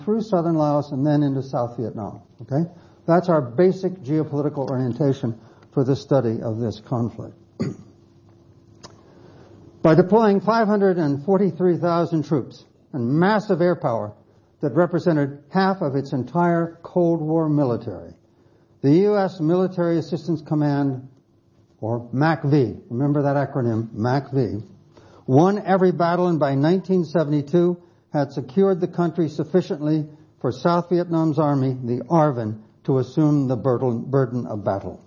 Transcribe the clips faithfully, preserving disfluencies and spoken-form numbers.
through southern Laos and then into South Vietnam. Okay? That's our basic geopolitical orientation for the study of this conflict. By deploying five hundred forty-three thousand troops and massive air power that represented half of its entire Cold War military, the U S Military Assistance Command, or MACV, remember that acronym, MACV, won every battle and by nineteen seventy-two had secured the country sufficiently for South Vietnam's army, the A R V N, to assume the burden of battle.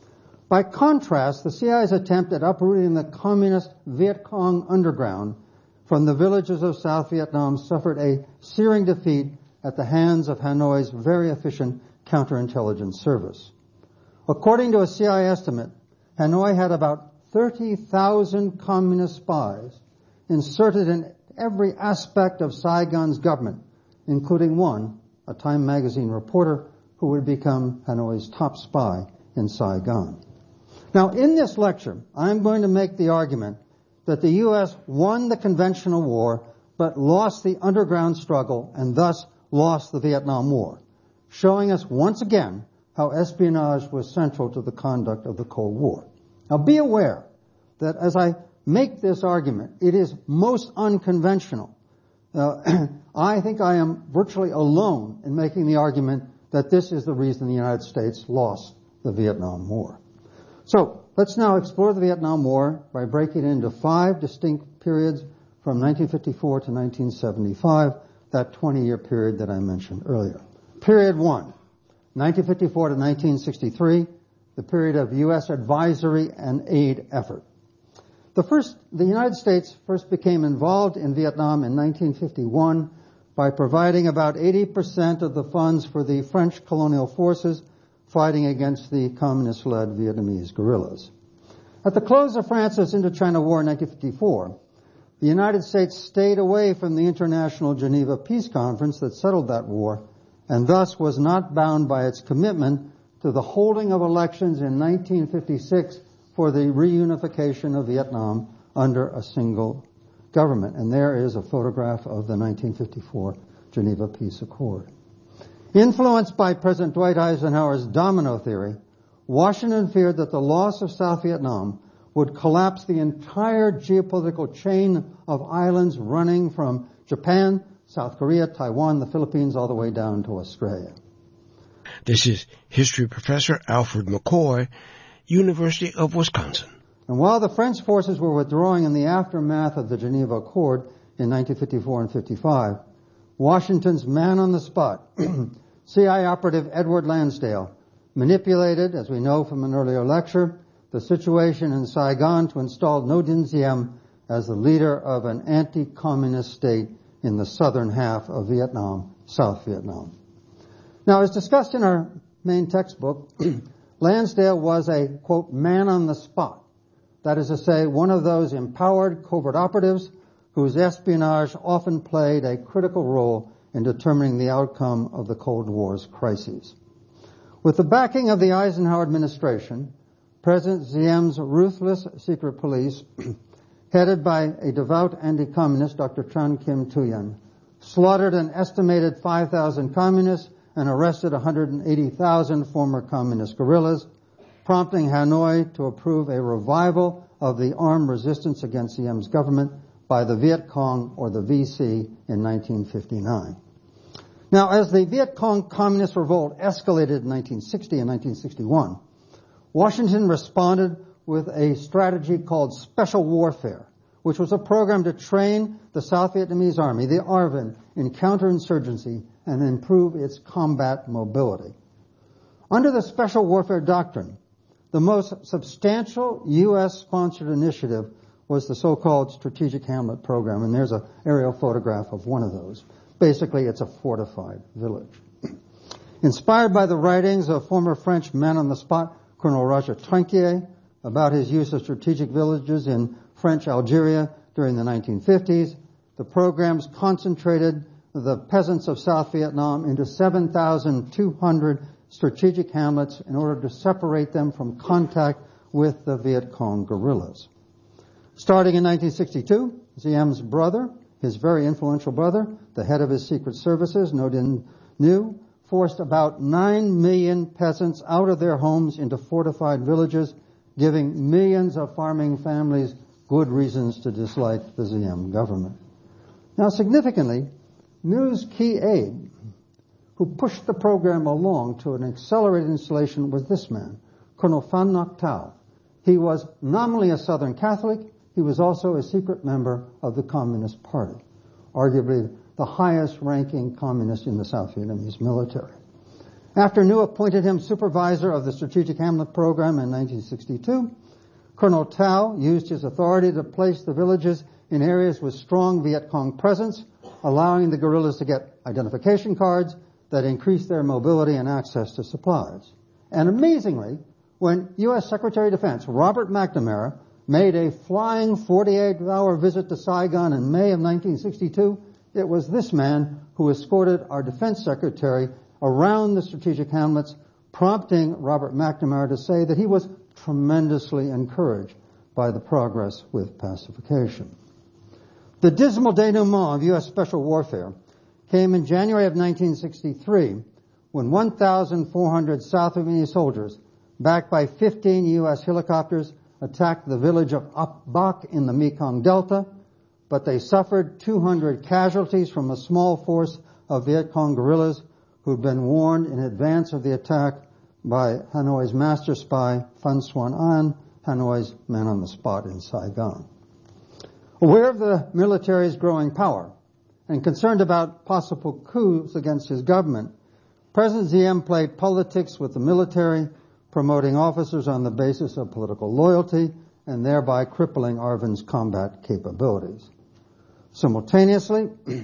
By contrast, the C I A's attempt at uprooting the communist Viet Cong underground from the villages of South Vietnam suffered a searing defeat at the hands of Hanoi's very efficient counterintelligence service. According to a C I A estimate, Hanoi had about thirty thousand communist spies inserted in every aspect of Saigon's government, including one, a Time magazine reporter, who would become Hanoi's top spy in Saigon. Now, in this lecture, I'm going to make the argument that the U S won the conventional war, but lost the underground struggle and thus lost the Vietnam War, showing us once again how espionage was central to the conduct of the Cold War. Now, be aware that as I make this argument, it is most unconventional. Uh, I think I am virtually alone in making the argument that this is the reason the United States lost the Vietnam War. So, let's now explore the Vietnam War by breaking it into five distinct periods from nineteen fifty-four to nineteen seventy-five, that twenty-year period that I mentioned earlier. Period one, nineteen fifty-four to nineteen sixty-three, the period of U S advisory and aid effort. The first, the United States first became involved in Vietnam in nineteen fifty-one by providing about eighty percent of the funds for the French colonial forces fighting against the communist-led Vietnamese guerrillas. At the close of France's Indochina War in nineteen fifty-four, the United States stayed away from the International Geneva Peace Conference that settled that war, and thus was not bound by its commitment to the holding of elections in nineteen fifty-six for the reunification of Vietnam under a single government. And there is a photograph of the nineteen fifty-four Geneva Peace Accord. Influenced by President Dwight Eisenhower's domino theory, Washington feared that the loss of South Vietnam would collapse the entire geopolitical chain of islands running from Japan, South Korea, Taiwan, the Philippines, all the way down to Australia. This is history professor Alfred McCoy, University of Wisconsin. And while the French forces were withdrawing in the aftermath of the Geneva Accord in nineteen fifty-four and fifty-five, Washington's man on the spot, C I A operative Edward Lansdale, manipulated, as we know from an earlier lecture, the situation in Saigon to install Ngo Dinh Diem as the leader of an anti-communist state in the southern half of Vietnam, South Vietnam. Now, as discussed in our main textbook, Lansdale was a, quote, man on the spot. That is to say, one of those empowered covert operatives whose espionage often played a critical role in determining the outcome of the Cold War's crises. With the backing of the Eisenhower administration, President Diem's ruthless secret police, headed by a devout anti-communist, Doctor Tran Kim Thuyen, slaughtered an estimated five thousand communists and arrested one hundred eighty thousand former communist guerrillas, prompting Hanoi to approve a revival of the armed resistance against Diem's government by the Viet Cong, or the V C, in nineteen fifty-nine. Now, as the Viet Cong communist revolt escalated in nineteen sixty and nineteen sixty-one, Washington responded with a strategy called special warfare, which was a program to train the South Vietnamese army, the A R V N, in counterinsurgency and improve its combat mobility. Under the special warfare doctrine, the most substantial U S-sponsored initiative was the so-called Strategic Hamlet Program, and there's an aerial photograph of one of those. Basically, it's a fortified village. Inspired by the writings of former French man-on-the-spot Colonel Roger Trinquier about his use of strategic villages in French Algeria during the nineteen fifties, the programs concentrated the peasants of South Vietnam into seven thousand two hundred strategic hamlets in order to separate them from contact with the Viet Cong guerrillas. Starting in nineteen sixty-two, Diem's brother his very influential brother, the head of his secret services, No Dinh Nhu, forced about nine million peasants out of their homes into fortified villages, giving millions of farming families good reasons to dislike the Diem government. Now, significantly, Nhu's key aide, who pushed the program along to an accelerated installation, was this man, Colonel Phan Ngoc Thao. He was nominally a Southern Catholic. He was also a secret member of the Communist Party, arguably the highest-ranking communist in the South Vietnamese military. After Nhu appointed him supervisor of the Strategic Hamlet Program in nineteen sixty-two, Colonel Thao used his authority to place the villages in areas with strong Viet Cong presence, allowing the guerrillas to get identification cards that increased their mobility and access to supplies. And amazingly, when U S Secretary of Defense Robert McNamara made a flying forty-eight hour visit to Saigon in May of nineteen sixty-two, it was this man who escorted our Defense Secretary around the strategic hamlets, prompting Robert McNamara to say that he was tremendously encouraged by the progress with pacification. The dismal denouement of U S special warfare came in January of nineteen sixty-three, when one thousand four hundred South Vietnamese soldiers, backed by fifteen U S helicopters, attacked the village of Ap Bac in the Mekong Delta, but they suffered two hundred casualties from a small force of Viet Cong guerrillas who'd been warned in advance of the attack by Hanoi's master spy, Phan Xuan An, Hanoi's man on the spot in Saigon. Aware of the military's growing power and concerned about possible coups against his government, President Diem played politics with the military, promoting officers on the basis of political loyalty and thereby crippling ARVN's combat capabilities. Simultaneously,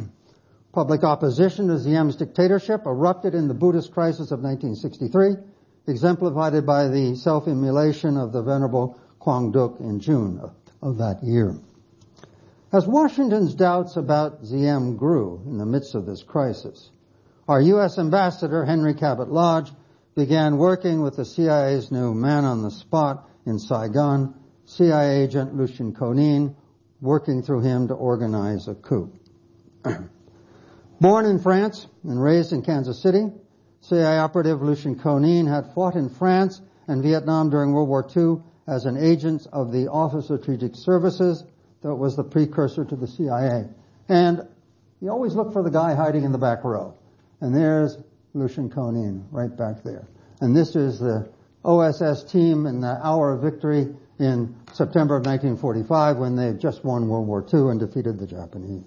public opposition to Diem's dictatorship erupted in the Buddhist crisis of nineteen sixty-three, exemplified by the self-immolation of the Venerable Quang Duc in June of, of that year. As Washington's doubts about Diem grew in the midst of this crisis, our U S ambassador, Henry Cabot Lodge, began working with the C I A's new man on the spot in Saigon, C I A agent Lucien Conein, working through him to organize a coup. Born in France and raised in Kansas City, C I A operative Lucien Conein had fought in France and Vietnam during World War Two as an agent of the Office of Strategic Services that was the precursor to the C I A. And you always look for the guy hiding in the back row. And there's Lucien Conein right back there. And this is the O S S team in the hour of victory in September of nineteen forty-five when they had just won World War Two and defeated the Japanese.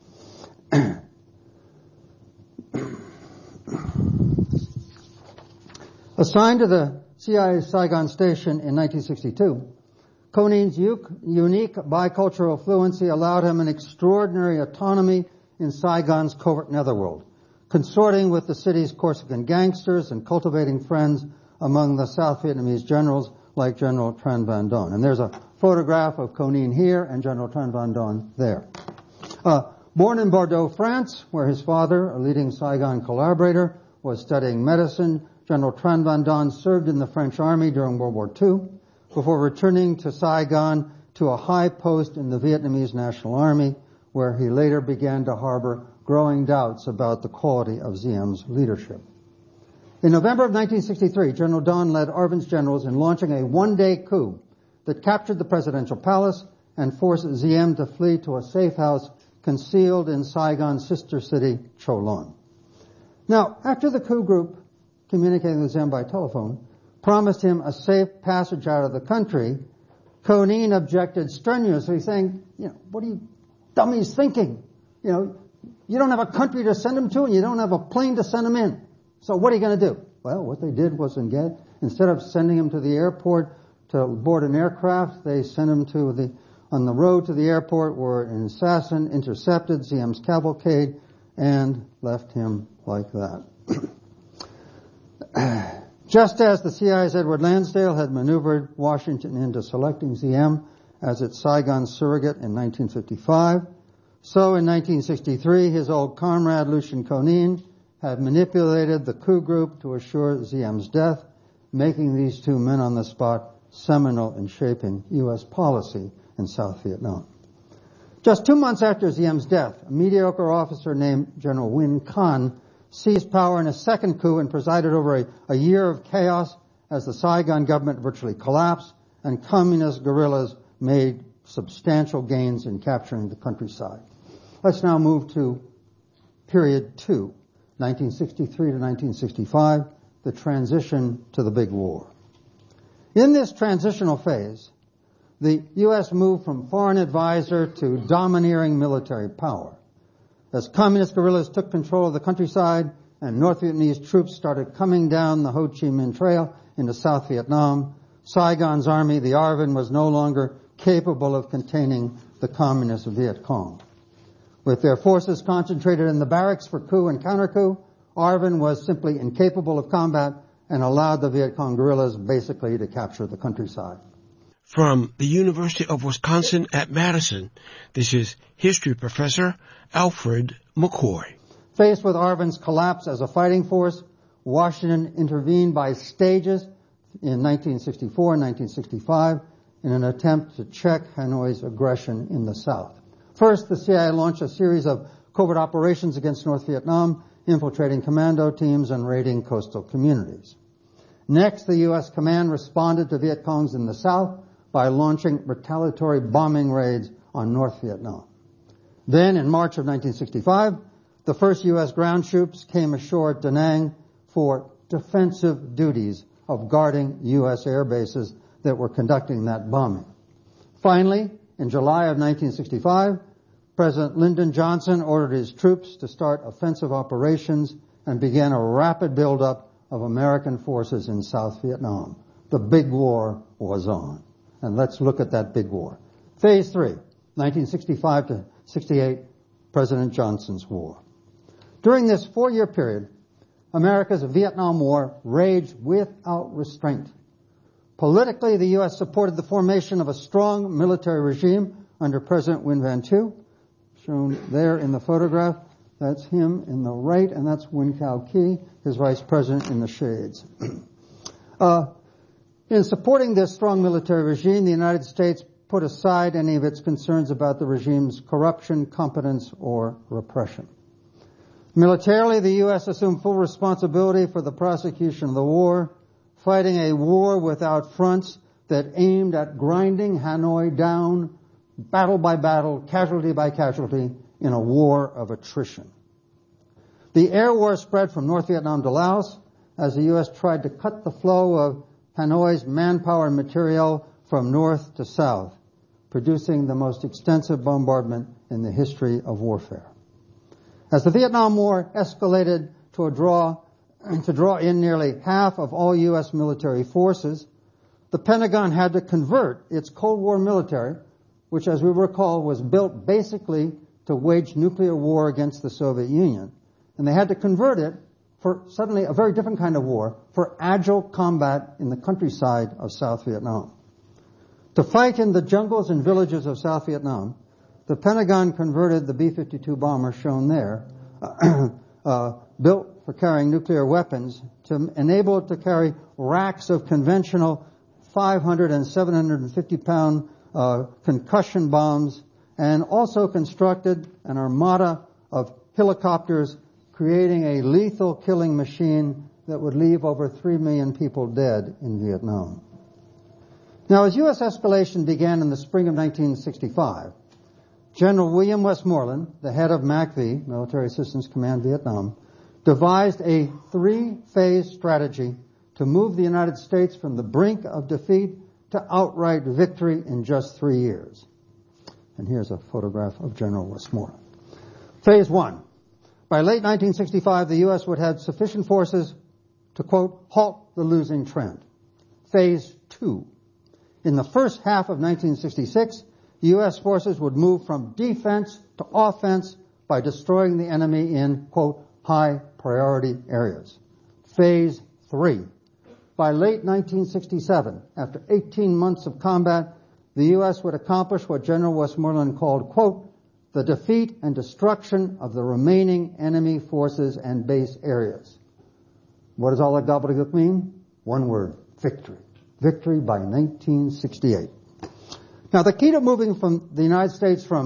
Assigned to the C I A Saigon station in nineteen sixty-two, Conein's unique bicultural fluency allowed him an extraordinary autonomy in Saigon's covert netherworld, consorting with the city's Corsican gangsters and cultivating friends among the South Vietnamese generals like General Tran Van Don. And there's a photograph of Conein here and General Tran Van Don there. Uh, born in Bordeaux, France, where his father, a leading Saigon collaborator, was studying medicine, General Tran Van Don served in the French army during World War Two before returning to Saigon to a high post in the Vietnamese National Army, where he later began to harbor growing doubts about the quality of Diem's leadership. In November of nineteen sixty-three, General Don led ARVN's generals in launching a one-day coup that captured the presidential palace and forced Diem to flee to a safe house concealed in Saigon's sister city, Cho Lon. Now, after the coup group, communicating with Diem by telephone, promised him a safe passage out of the country, Conein objected strenuously, saying, you know, what are you dummies thinking? You know, you don't have a country to send him to and you don't have a plane to send him in. So what are you going to do? Well, what they did was engage. Instead of sending him to the airport to board an aircraft, they sent him to the, on the road to the airport where an assassin intercepted Diem's cavalcade and left him like that. Just as the C I A's Edward Lansdale had maneuvered Washington into selecting Diem as its Saigon surrogate in nineteen fifty-five, so in nineteen sixty-three his old comrade Lucien Conein had manipulated the coup group to assure Diem's death, making these two men on the spot seminal in shaping U S policy in South Vietnam. Just two months after Ziem's death, a mediocre officer named General Win Khan seized power in a second coup and presided over a, a year of chaos as the Saigon government virtually collapsed and communist guerrillas made substantial gains in capturing the countryside. Let's now move to period two, nineteen sixty-three to nineteen sixty-five, the transition to the big war. In this transitional phase, the U S moved from foreign advisor to domineering military power. As communist guerrillas took control of the countryside and North Vietnamese troops started coming down the Ho Chi Minh Trail into South Vietnam, Saigon's army, the A R V I N, was no longer capable of containing the communist Viet Cong. With their forces concentrated in the barracks for coup and counter-coup, A R V I N was simply incapable of combat and allowed the Viet Cong guerrillas basically to capture the countryside. From the University of Wisconsin at Madison, this is history professor Alfred McCoy. Faced with A R V I N's collapse as a fighting force, Washington intervened by stages in nineteen sixty-four and nineteen sixty-five in an attempt to check Hanoi's aggression in the South. First, the C I A launched a series of covert operations against North Vietnam, infiltrating commando teams and raiding coastal communities. Next, the U S command responded to Viet Congs in the South by launching retaliatory bombing raids on North Vietnam. Then, in March of nineteen sixty-five, the first U S ground troops came ashore at Da Nang for defensive duties of guarding U S air bases that were conducting that bombing. Finally, in July of nineteen sixty-five, President Lyndon Johnson ordered his troops to start offensive operations and began a rapid buildup of American forces in South Vietnam. The big war was on. And let's look at that big war. Phase three, nineteen sixty-five to sixty-eight, President Johnson's war. During this four-year period, America's Vietnam War raged without restraint. Politically, the U S supported the formation of a strong military regime under President Nguyen Van Thieu, shown there in the photograph. That's him in the right, and that's Nguyen Cao Ky, his vice president, in the shades. uh, in supporting this strong military regime, the United States put aside any of its concerns about the regime's corruption, competence, or repression. Militarily, the U S assumed full responsibility for the prosecution of the war, fighting a war without fronts that aimed at grinding Hanoi down, battle by battle, casualty by casualty, in a war of attrition. The air war spread from North Vietnam to Laos as the U S tried to cut the flow of Hanoi's manpower and material from north to south, producing the most extensive bombardment in the history of warfare. As the Vietnam War escalated to a draw, to draw in nearly half of all U S military forces, the Pentagon had to convert its Cold War military, which, as we recall, was built basically to wage nuclear war against the Soviet Union. And they had to convert it for suddenly a very different kind of war, for agile combat in the countryside of South Vietnam. To fight in the jungles and villages of South Vietnam, the Pentagon converted the B fifty-two bomber shown there, uh, uh, built for carrying nuclear weapons, to enable it to carry racks of conventional five hundred and seven hundred fifty pound uh, concussion bombs, and also constructed an armada of helicopters, creating a lethal killing machine that would leave over three million people dead in Vietnam. Now, as U S escalation began in the spring of nineteen sixty-five, General William Westmoreland, the head of M A C V, Military Assistance Command Vietnam, devised a three-phase strategy to move the United States from the brink of defeat to outright victory in just three years. And here's a photograph of General Westmoreland. Phase one. By late nineteen sixty-five, the U S would have sufficient forces to, quote, halt the losing trend. Phase two. In the first half of nineteen sixty-six, U S forces would move from defense to offense by destroying the enemy in, quote, high priority areas. Phase three. By late nineteen sixty-seven, after eighteen months of combat, the U S would accomplish what General Westmoreland called, quote, the defeat and destruction of the remaining enemy forces and base areas. What does all that gobbledygook mean? One word, victory. Victory by nineteen sixty-eight. Now, the key to moving from the United States from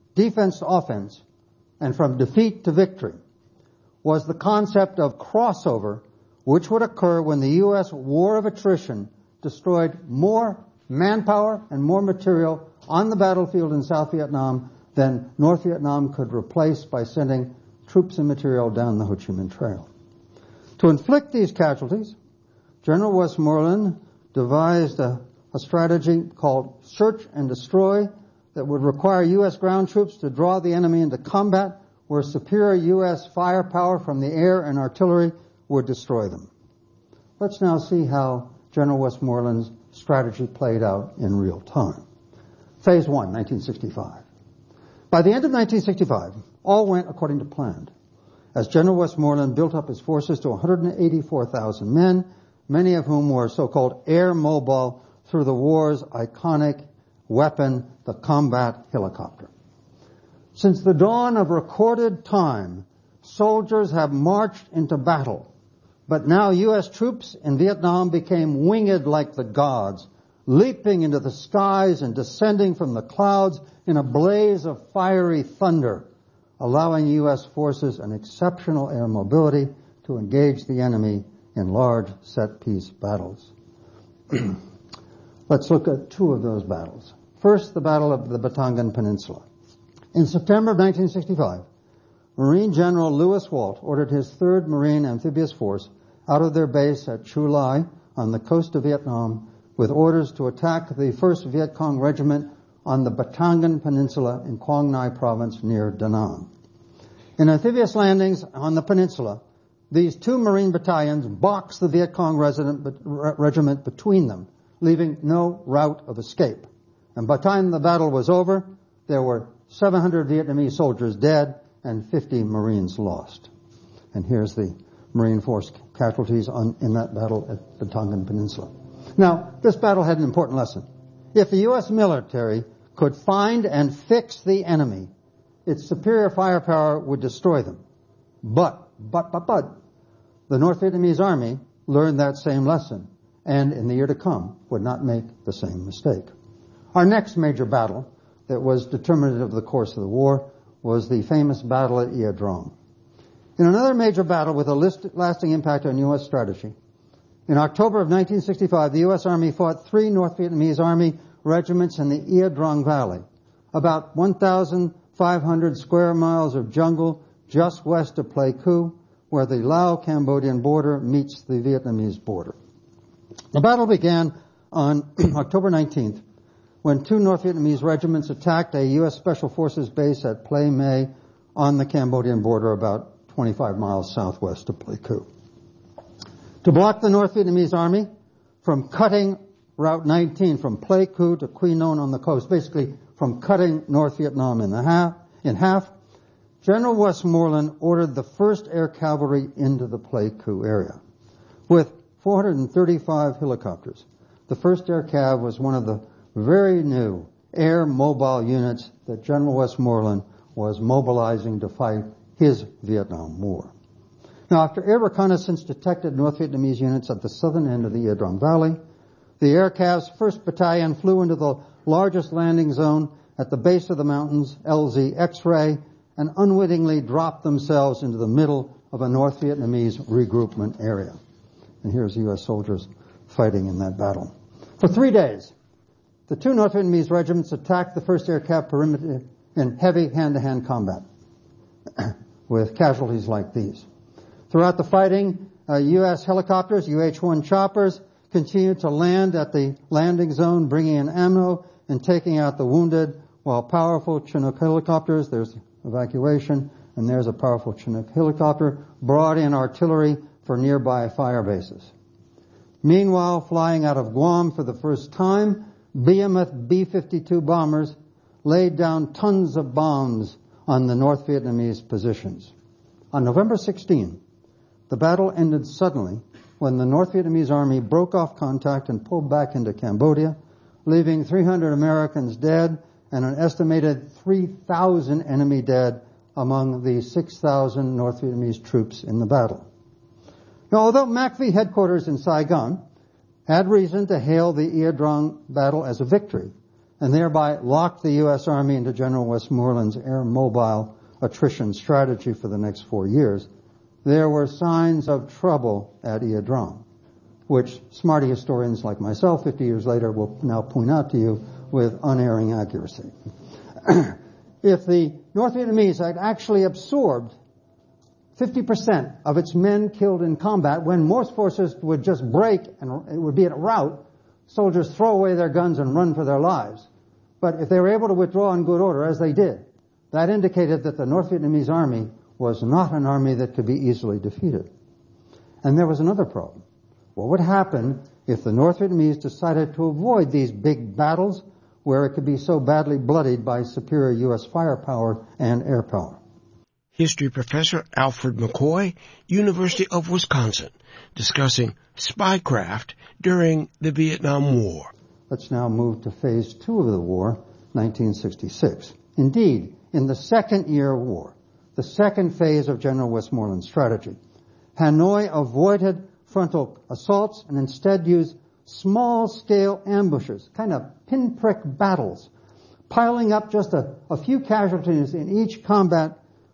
defense to offense and from defeat to victory was the concept of crossover, which would occur when the U S war of attrition destroyed more manpower and more material on the battlefield in South Vietnam than North Vietnam could replace by sending troops and material down the Ho Chi Minh Trail. To inflict these casualties, General Westmoreland devised a, a strategy called search and destroy that would require U S ground troops to draw the enemy into combat where superior U S firepower from the air and artillery would destroy them. Let's now see how General Westmoreland's strategy played out in real time. Phase one, nineteen sixty-five. By the end of nineteen sixty-five, all went according to plan, as General Westmoreland built up his forces to one hundred eighty-four thousand men, many of whom were so-called air mobile through the war's iconic weapon, the combat helicopter. Since the dawn of recorded time, soldiers have marched into battle, but now U S troops in Vietnam became winged like the gods, leaping into the skies and descending from the clouds in a blaze of fiery thunder, allowing U S forces an exceptional air mobility to engage the enemy in large set-piece battles. Let's look at two of those battles. First, the Battle of the Batangan Peninsula. In September of nineteen sixty-five, Marine General Lewis Walt ordered his third Marine Amphibious Force out of their base at Chu Lai on the coast of Vietnam with orders to attack the first Viet Cong Regiment on the Batangan Peninsula in Quang Ngai Province near Da Nang. In amphibious landings on the peninsula, these two Marine battalions boxed the Viet Cong resident, regiment between them, leaving no route of escape. And by the time the battle was over, there were seven hundred Vietnamese soldiers dead and fifty Marines lost. And here's the Marine Force casualties on, in that battle at the Batangan Peninsula. Now, this battle had an important lesson. If the U S military could find and fix the enemy, its superior firepower would destroy them. But, but, but, but, the North Vietnamese Army learned that same lesson, and in the year to come would not make the same mistake. Our next major battle that was determinative of the course of the war was the famous battle at Ia Drong. In another major battle with a list, lasting impact on U S strategy, in October of nineteen sixty-five, the U S Army fought three North Vietnamese Army regiments in the Ia Drong Valley, about one thousand five hundred square miles of jungle just west of Pleiku, where the Lao-Cambodian border meets the Vietnamese border. The battle began on October nineteenth, when two North Vietnamese regiments attacked a U S Special Forces base at Plei Mae on the Cambodian border about twenty-five miles southwest of Pleiku. To block the North Vietnamese Army from cutting Route nineteen from Pleiku to Quy Nhon on the coast, basically from cutting North Vietnam in, the half, in half, General Westmoreland ordered the first Air Cavalry into the Pleiku area. With four hundred thirty-five helicopters, the first Air Cav was one of the very new air mobile units that General Westmoreland was mobilizing to fight his Vietnam War. Now, after air reconnaissance detected North Vietnamese units at the southern end of the Ia Drong Valley, the Air Cav's first Battalion flew into the largest landing zone at the base of the mountains, L Z X-ray, and unwittingly dropped themselves into the middle of a North Vietnamese regroupment area. And here's U S soldiers fighting in that battle. For three days, the two North Vietnamese regiments attacked the first Air Cav perimeter in heavy hand-to-hand combat with casualties like these. Throughout the fighting, uh, U S helicopters, U H one choppers, continued to land at the landing zone, bringing in ammo and taking out the wounded, while powerful Chinook helicopters, there's evacuation, and there's a powerful Chinook helicopter, brought in artillery for nearby fire bases. Meanwhile, flying out of Guam for the first time, Behemoth B fifty-two bombers laid down tons of bombs on the North Vietnamese positions. On November sixteenth, the battle ended suddenly when the North Vietnamese Army broke off contact and pulled back into Cambodia, leaving three hundred Americans dead and an estimated three thousand enemy dead among the six thousand North Vietnamese troops in the battle. Now, although M A C V headquarters in Saigon had reason to hail the Ia Drong battle as a victory, and thereby locked the U S Army into General Westmoreland's air-mobile attrition strategy for the next four years, there were signs of trouble at Iadrom, which smarty historians like myself fifty years later will now point out to you with unerring accuracy. If the North Vietnamese had actually absorbed fifty percent of its men killed in combat, when most forces would just break and it would be at a rout, soldiers throw away their guns and run for their lives. But if they were able to withdraw in good order, as they did, that indicated that the North Vietnamese army was not an army that could be easily defeated. And there was another problem. What would happen if the North Vietnamese decided to avoid these big battles where it could be so badly bloodied by superior U S firepower and air power? History professor Alfred McCoy, University of Wisconsin, discussing spycraft during the Vietnam War. Let's now move to phase two of the war, nineteen sixty-six. Indeed, in the second year of war, the second phase of General Westmoreland's strategy, Hanoi avoided frontal assaults and instead used small-scale ambushes, kind of pinprick battles, piling up just a, a few casualties in each combat,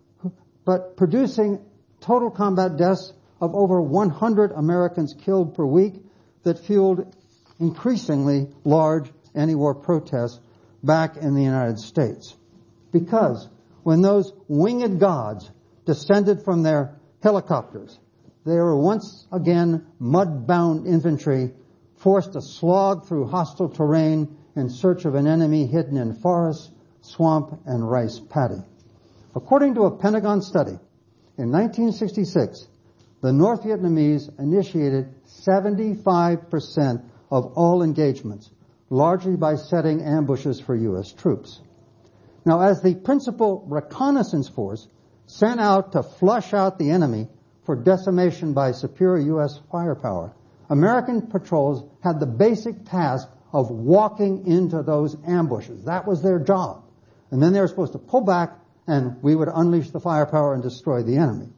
but producing total combat deaths of over one hundred Americans killed per week that fueled increasingly large anti-war protests back in the United States. Because when those winged gods descended from their helicopters, they were once again mud-bound infantry forced to slog through hostile terrain in search of an enemy hidden in forest, swamp, and rice paddy. According to a Pentagon study, in nineteen sixty-six, the North Vietnamese initiated seventy-five percent of all engagements, largely by setting ambushes for U S troops. Now, as the principal reconnaissance force sent out to flush out the enemy for decimation by superior U S firepower, American patrols had the basic task of walking into those ambushes. That was their job. And then they were supposed to pull back and we would unleash the firepower and destroy the enemy.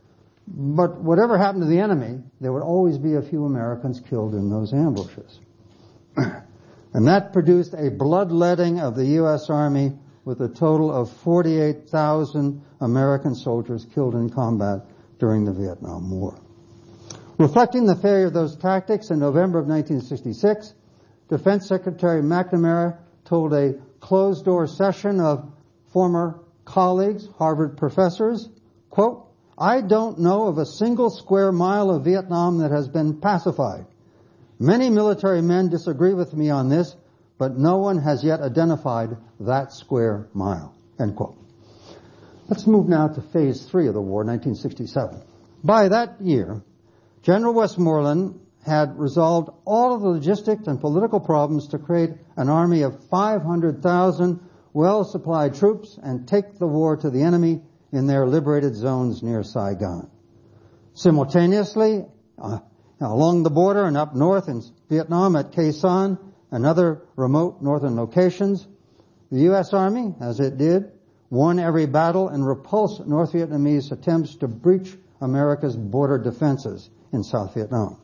But whatever happened to the enemy, there would always be a few Americans killed in those ambushes. And that produced a bloodletting of the U S Army with a total of forty-eight thousand American soldiers killed in combat during the Vietnam War. Reflecting the failure of those tactics, in November of nineteen sixty-six, Defense Secretary McNamara told a closed-door session of former colleagues, Harvard professors, quote, "I don't know of a single square mile of Vietnam that has been pacified. Many military men disagree with me on this, but no one has yet identified that square mile," end quote. Let's move now to phase three of the war, nineteen sixty-seven. By that year, General Westmoreland had resolved all of the logistic and political problems to create an army of five hundred thousand well-supplied troops and take the war to the enemy in their liberated zones near Saigon. Simultaneously, uh, along the border and up north in Vietnam at Khe Sanh and other remote northern locations, the U S Army, as it did, won every battle and repulsed North Vietnamese attempts to breach America's border defenses in South Vietnam.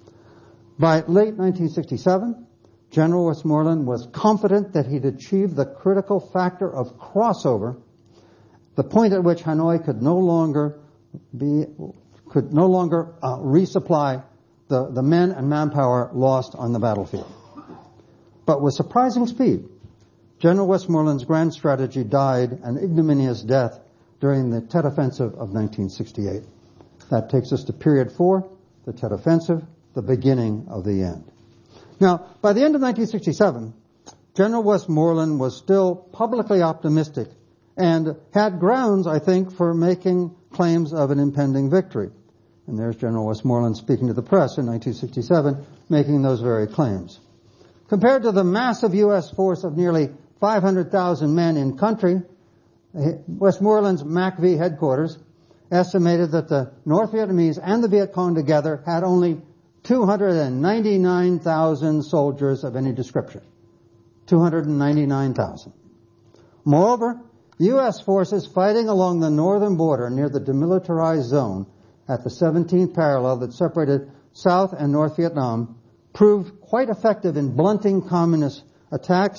By late nineteen sixty-seven, General Westmoreland was confident that he'd achieved the critical factor of crossover, the point at which Hanoi could no longer be, could no longer uh, resupply the, the men and manpower lost on the battlefield. But with surprising speed, General Westmoreland's grand strategy died an ignominious death during the Tet Offensive of nineteen sixty-eight. That takes us to period four, the Tet Offensive, the beginning of the end. Now, by the end of nineteen sixty-seven, General Westmoreland was still publicly optimistic and had grounds, I think, for making claims of an impending victory. And there's General Westmoreland speaking to the press in nineteen sixty-seven, making those very claims. Compared to the massive U S force of nearly five hundred thousand men in country, Westmoreland's M A C V headquarters estimated that the North Vietnamese and the Viet Cong together had only two hundred ninety-nine thousand soldiers of any description. two hundred ninety-nine thousand. Moreover, U S forces fighting along the northern border near the demilitarized zone at the seventeenth parallel that separated South and North Vietnam proved quite effective in blunting communist attacks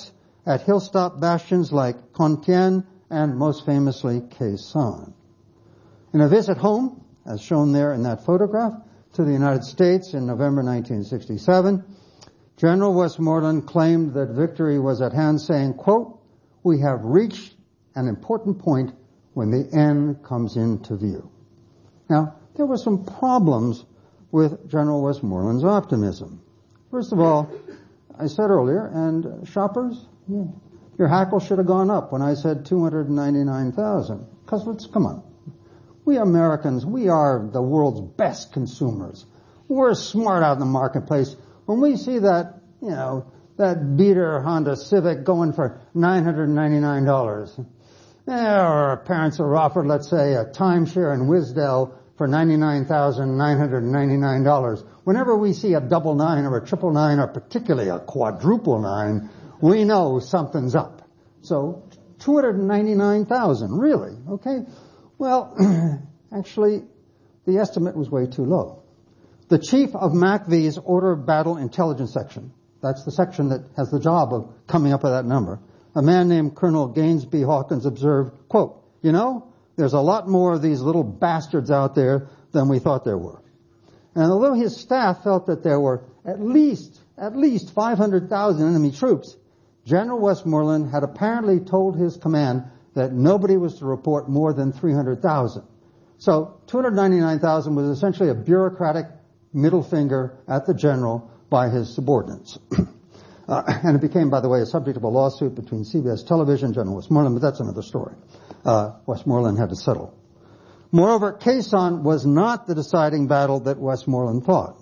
at hilltop bastions like Con and most famously Khe Sanh. In a visit home, as shown there in that photograph, to the United States in November nineteen sixty-seven, General Westmoreland claimed that victory was at hand, saying, quote, "We have reached an important point when the end comes into view." Now, there were some problems with General Westmoreland's optimism. First of all, I said earlier, and shoppers, yeah, your hackle should have gone up when I said two hundred ninety-nine thousand. Because let's, come on. We Americans, we are the world's best consumers. We're smart out in the marketplace. When we see that, you know, that beater Honda Civic going for nine hundred ninety-nine dollars, eh, or our parents are offered, let's say, a timeshare in Wisdell for ninety-nine thousand nine hundred ninety-nine dollars. Whenever we see a double nine or a triple nine or particularly a quadruple nine, we know something's up. So two hundred ninety-nine thousand, really? Okay. Well, actually, the estimate was way too low. The chief of M A C V's Order of Battle Intelligence Section, that's the section that has the job of coming up with that number, a man named Colonel Gaines B. Hawkins observed, quote, "You know, there's a lot more of these little bastards out there than we thought there were." And although his staff felt that there were at least, at least five hundred thousand enemy troops, General Westmoreland had apparently told his command that nobody was to report more than three hundred thousand. So two hundred ninety-nine thousand was essentially a bureaucratic middle finger at the general by his subordinates. uh, and it became, by the way, a subject of a lawsuit between C B S Television and General Westmoreland, but that's another story. Uh, Westmoreland had to settle. Moreover, Khe Sanh was not the deciding battle that Westmoreland thought.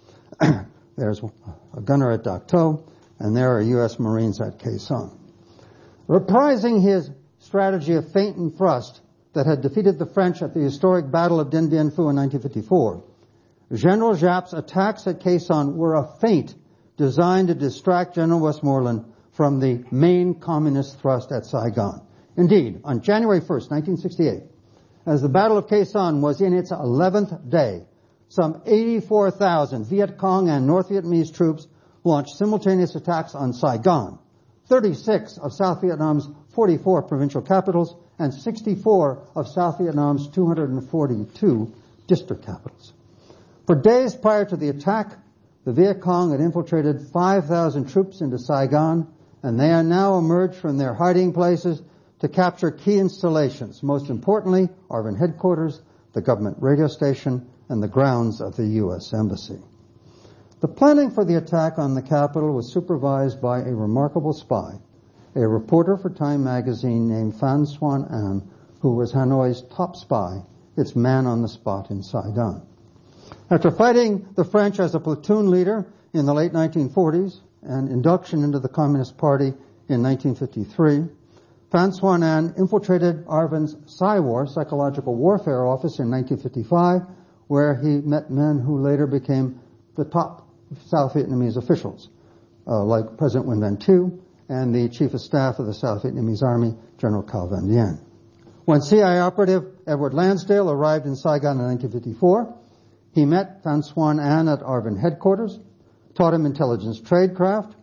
There's a gunner at Dak To, and there are U S Marines at Khe Sanh. Reprising his strategy of feint and thrust that had defeated the French at the historic Battle of Dien Bien Phu in nineteen fifty-four, General Giap's attacks at Khe Sanh were a feint designed to distract General Westmoreland from the main communist thrust at Saigon. Indeed, on January first, nineteen sixty-eight, as the Battle of Khe Sanh was in its eleventh day, some eighty-four thousand Viet Cong and North Vietnamese troops launched simultaneous attacks on Saigon, thirty-six of South Vietnam's forty-four provincial capitals, and sixty-four of South Vietnam's two hundred forty-two district capitals. For days prior to the attack, the Viet Cong had infiltrated five thousand troops into Saigon, and they are now emerged from their hiding places to capture key installations, most importantly, A R V N headquarters, the government radio station, and the grounds of the U S Embassy. The planning for the attack on the capital was supervised by a remarkable spy, a reporter for Time magazine named Phan Xuan An, who was Hanoi's top spy, its man on the spot in Saigon. After fighting the French as a platoon leader in the late nineteen forties and induction into the Communist Party in nineteen fifty-three, Phan Xuan An infiltrated A R V N's S I W A R, Psychological Warfare Office, in nineteen fifty-five, where he met men who later became the top South Vietnamese officials, uh, like President Nguyen Van Thieu and the Chief of Staff of the South Vietnamese Army, General Cao Van Dien. When C I A operative Edward Lansdale arrived in Saigon in nineteen fifty-four, he met Phan Xuan An at A R V N headquarters, taught him intelligence tradecraft,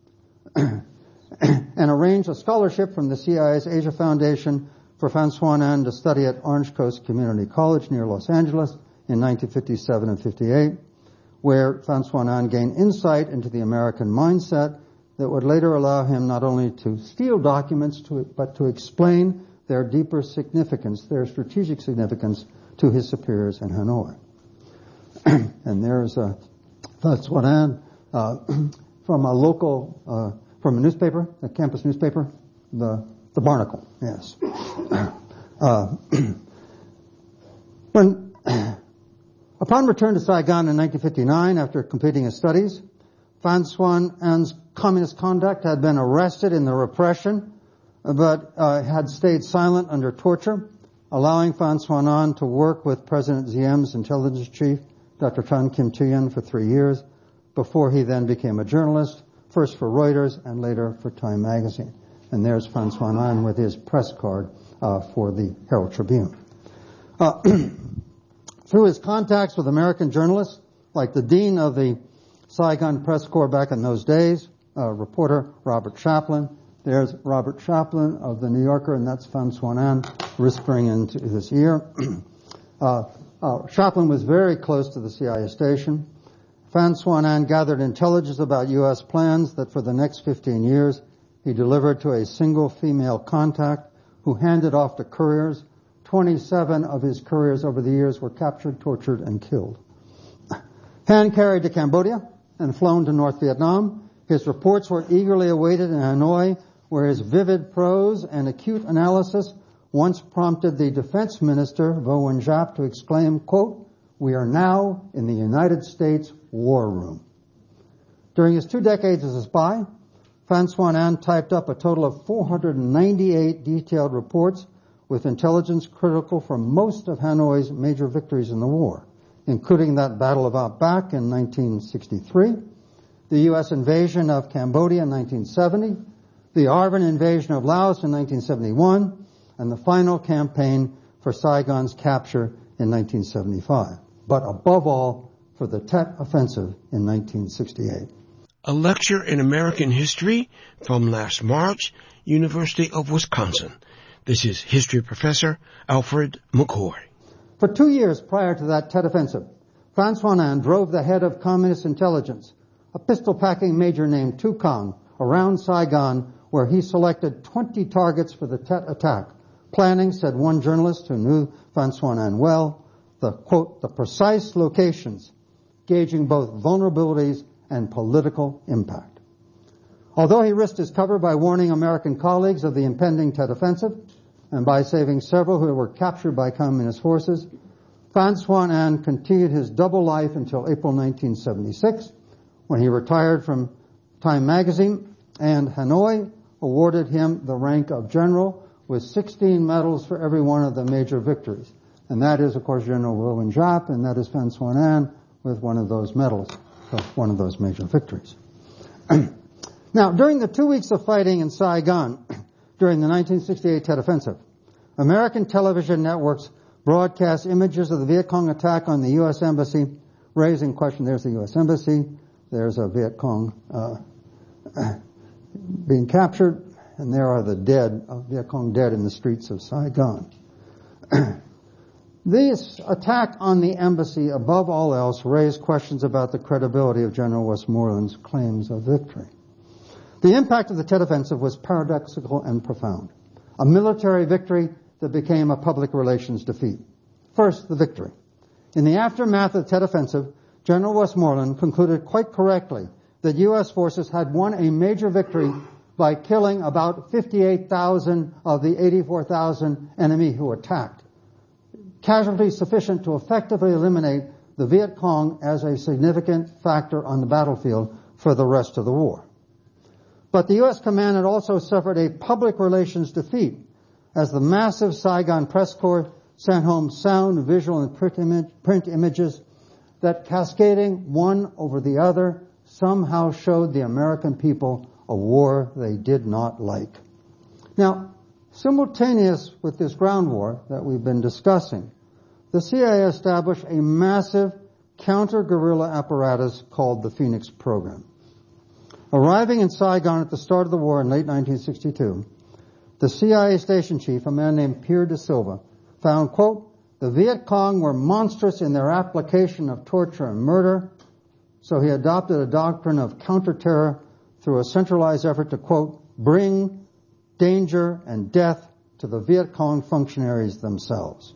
and arranged a scholarship from the C I A's Asia Foundation for Phan Xuan An to study at Orange Coast Community College near Los Angeles in nineteen fifty-seven and fifty-eight, where Phan Xuan An gained insight into the American mindset that would later allow him not only to steal documents, to, but to explain their deeper significance, their strategic significance, to his superiors in Hanoi. And there's uh, Phan Xuan An uh, from a local, uh, from a newspaper, a campus newspaper, the the Barnacle, yes. Uh, when, upon return to Saigon in nineteen fifty-nine, after completing his studies, Phan Xuan An's communist conduct had been arrested in the repression, but uh, had stayed silent under torture, allowing Phan Xuan An to work with President Diem's intelligence chief, Doctor Tan Kim Thuyen, for three years, before he then became a journalist, first for Reuters and later for Time magazine. And there's Phan Xuan An with his press card uh, for the Herald Tribune. Uh, through his contacts with American journalists, like the dean of the Saigon Press Corps back in those days, uh, reporter Robert Chaplin, There's Robert Chaplin of the New Yorker, and that's Phan Xuan An whispering into his ear. uh, uh, Chaplin was very close to the C I A station. Phan Xuan An gathered intelligence about U S plans that for the next fifteen years he delivered to a single female contact who handed off to couriers. twenty-seven of his couriers over the years were captured, tortured, and killed. Han carried to Cambodia and flown to North Vietnam. His reports were eagerly awaited in Hanoi, where his vivid prose and acute analysis once prompted the defense minister, Vo Nguyen Giap, to exclaim, quote, "We are now in the United States war room." During his two decades as a spy, Phan Xuan An typed up a total of four hundred ninety-eight detailed reports with intelligence critical for most of Hanoi's major victories in the war, including that Battle of Outback in nineteen sixty-three, the U S invasion of Cambodia in nineteen seventy, the ARVN invasion of Laos in nineteen seventy-one, and the final campaign for Saigon's capture in nineteen seventy-five. But above all, for the Tet Offensive in nineteen sixty-eight. A lecture in American history from last March, University of Wisconsin. This is history professor Alfred McCoy. For two years prior to that Tet Offensive, Phan Xuan An drove the head of communist intelligence, a pistol-packing major named Tu Kang, around Saigon, where he selected twenty targets for the Tet attack, planning, said one journalist who knew Phan Xuan An well, the, quote, the precise locations, gauging both vulnerabilities and political impact. Although he risked his cover by warning American colleagues of the impending Tet Offensive, and by saving several who were captured by communist forces, Phan Xuan An continued his double life until April nineteen seventy-six, when he retired from Time magazine, and Hanoi awarded him the rank of general with sixteen medals for every one of the major victories. And that is, of course, General Vo Nguyen Giap, and that is Phan Xuan An with one of those medals, so one of those major victories. Now, during the two weeks of fighting in Saigon, during the nineteen sixty-eight Tet Offensive, American television networks broadcast images of the Viet Cong attack on the U S Embassy, raising question, there's the U S Embassy, there's a Viet Cong uh, being captured, and there are the dead, uh, Viet Cong dead in the streets of Saigon. This attack on the embassy, above all else, raised questions about the credibility of General Westmoreland's claims of victory. The impact of the Tet Offensive was paradoxical and profound. A military victory that became a public relations defeat. First, the victory. In the aftermath of the Tet Offensive, General Westmoreland concluded quite correctly that U S forces had won a major victory by killing about fifty-eight thousand of the eighty-four thousand enemy who attacked. Casualties sufficient to effectively eliminate the Viet Cong as a significant factor on the battlefield for the rest of the war. But the U S command had also suffered a public relations defeat as the massive Saigon press corps sent home sound, visual, and print, image, print images that, cascading one over the other, somehow showed the American people a war they did not like. Now, simultaneous with this ground war that we've been discussing, the C I A established a massive counter-guerrilla apparatus called the Phoenix Program. Arriving in Saigon at the start of the war in late nineteen sixty-two, the C I A station chief, a man named Pierre de Silva, found, quote, the Viet Cong were monstrous in their application of torture and murder, so he adopted a doctrine of counter-terror through a centralized effort to, quote, bring danger and death to the Viet Cong functionaries themselves.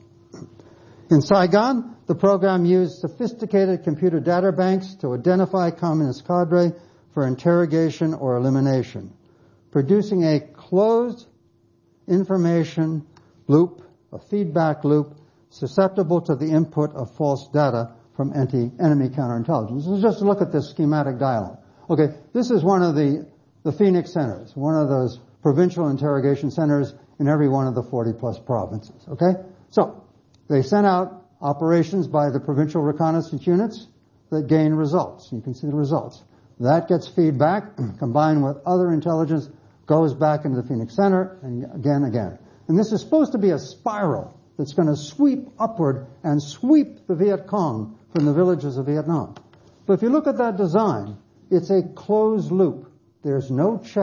In Saigon, the program used sophisticated computer data banks to identify communist cadre for interrogation or elimination, producing a closed information loop, a feedback loop, susceptible to the input of false data from anti- enemy counterintelligence. So just look at this schematic diagram. Okay, this is one of the, the Phoenix centers, one of those provincial interrogation centers in every one of the forty plus provinces. Okay? So, they sent out operations by the provincial reconnaissance units that gain results. You can see the results. That gets feedback, combined with other intelligence, goes back into the Phoenix Center, and again, again. And this is supposed to be a spiral that's going to sweep upward and sweep the Viet Cong from the villages of Vietnam. But if you look at that design, it's a closed loop. There's no check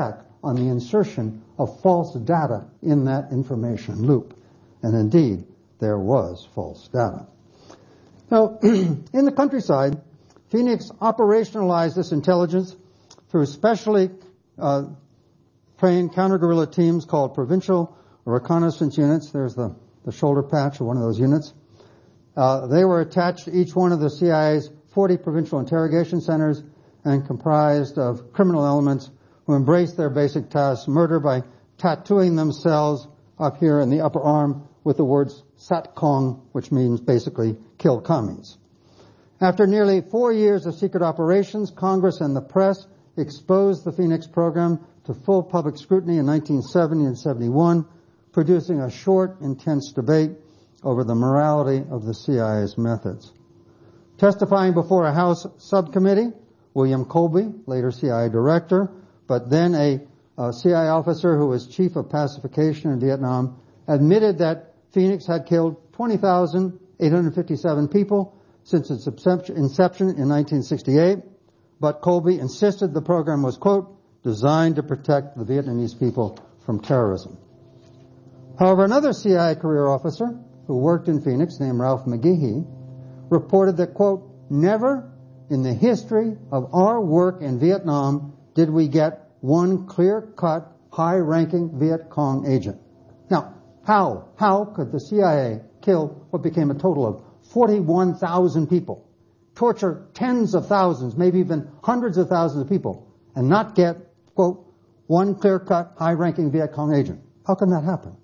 on the insertion of false data in that information loop. And indeed, there was false data. Now, in the countryside, Phoenix operationalized this intelligence through specially uh, trained counter-guerrilla teams called provincial reconnaissance units. There's the, the shoulder patch of one of those units. Uh, they were attached to each one of the C I A's forty provincial interrogation centers and comprised of criminal elements who embraced their basic task, murder, by tattooing themselves up here in the upper arm with the words Sat Kong, which means basically kill commies. After nearly four years of secret operations, Congress and the press exposed the Phoenix program to full public scrutiny in nineteen seventy and seventy-one, producing a short, intense debate over the morality of the C I A's methods. Testifying before a House subcommittee, William Colby, later C I A director, but then a, a C I A officer who was chief of pacification in Vietnam, admitted that Phoenix had killed twenty thousand eight hundred fifty-seven people since its inception in nineteen sixty-eight, but Colby insisted the program was, quote, designed to protect the Vietnamese people from terrorism. However, another C I A career officer who worked in Phoenix, named Ralph McGehee, reported that, quote, never in the history of our work in Vietnam did we get one clear-cut, high-ranking Viet Cong agent. Now, how, how could the C I A kill what became a total of forty-one thousand people, torture tens of thousands, maybe even hundreds of thousands of people, and not get, quote, one clear-cut, high-ranking Viet Cong agent? How can that happen?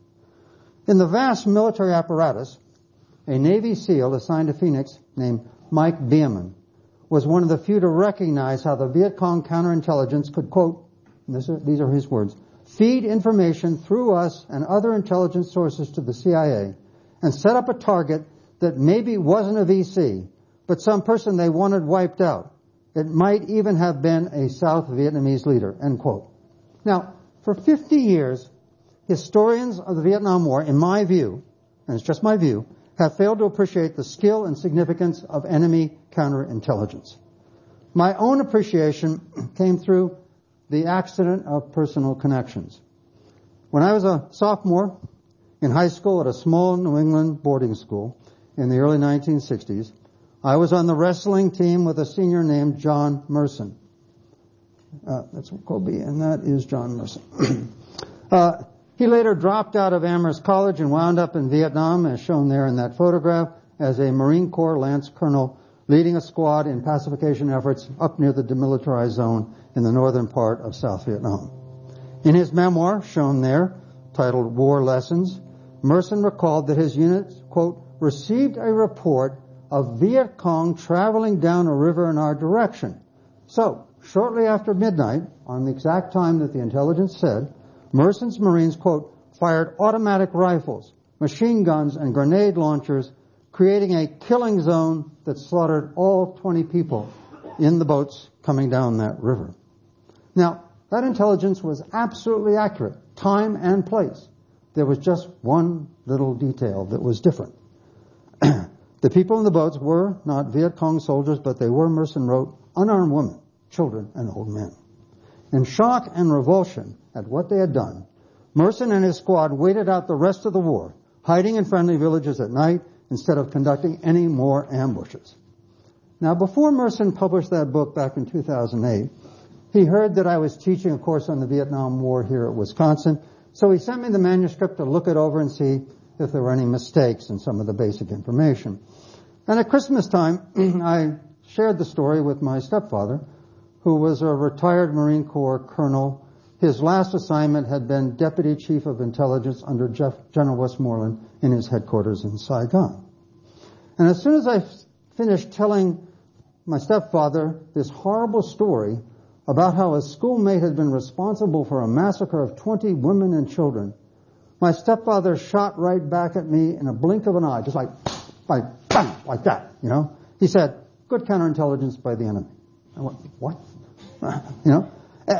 In the vast military apparatus, a Navy SEAL assigned to Phoenix named Mike Beeman was one of the few to recognize how the Viet Cong counterintelligence could, quote, and this are, these are his words, feed information through us and other intelligence sources to the C I A and set up a target that maybe wasn't a V C, but some person they wanted wiped out. It might even have been a South Vietnamese leader, end quote. Now, for fifty years, historians of the Vietnam War, in my view, and it's just my view, have failed to appreciate the skill and significance of enemy counterintelligence. My own appreciation came through the accident of personal connections. When I was a sophomore in high school at a small New England boarding school in the early nineteen sixties, I was on the wrestling team with a senior named John Merson. Uh, that's Colby, and that is John Merson. uh, He later dropped out of Amherst College and wound up in Vietnam, as shown there in that photograph, as a Marine Corps Lance Colonel leading a squad in pacification efforts up near the demilitarized zone in the northern part of South Vietnam. In his memoir, shown there, titled War Lessons, Merson recalled that his unit, quote, received a report of Viet Cong traveling down a river in our direction. So, shortly after midnight, on the exact time that the intelligence said, Merson's Marines, quote, fired automatic rifles, machine guns, and grenade launchers, creating a killing zone that slaughtered all twenty people in the boats coming down that river. Now, that intelligence was absolutely accurate, time and place. There was just one little detail that was different. The people in the boats were not Viet Cong soldiers, but they were, Merson wrote, unarmed women, children, and old men. In shock and revulsion at what they had done, Merson and his squad waited out the rest of the war, hiding in friendly villages at night instead of conducting any more ambushes. Now, before Merson published that book back in two thousand eight, he heard that I was teaching a course on the Vietnam War here at Wisconsin, so he sent me the manuscript to look it over and see if there were any mistakes in some of the basic information. And at Christmas time, I shared the story with my stepfather, who was a retired Marine Corps colonel. His last assignment had been Deputy Chief of Intelligence under Jeff, General Westmoreland in his headquarters in Saigon. And as soon as I f- finished telling my stepfather this horrible story about how a schoolmate had been responsible for a massacre of twenty women and children, my stepfather shot right back at me in a blink of an eye, just like, like, bang, like that, you know. He said, good counterintelligence by the enemy. I went, what? You know?